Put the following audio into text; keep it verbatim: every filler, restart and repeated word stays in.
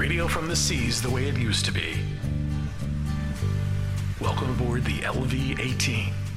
Radio from the seas the way it used to be. Welcome aboard the L V eighteen.